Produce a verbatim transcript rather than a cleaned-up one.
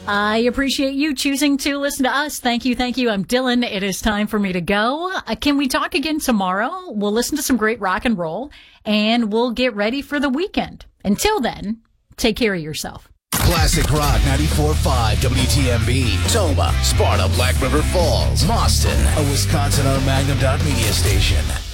I appreciate you choosing to listen to us. Thank you, thank you. I'm Dylan. It is time for me to go. Uh, can we talk again tomorrow? We'll listen to some great rock and roll, and we'll get ready for the weekend. Until then, take care of yourself. Classic Rock ninety-four point five W T M B, Toma, Sparta, Black River Falls, Boston, a Wisconsin-owned Magnum Dot Media station.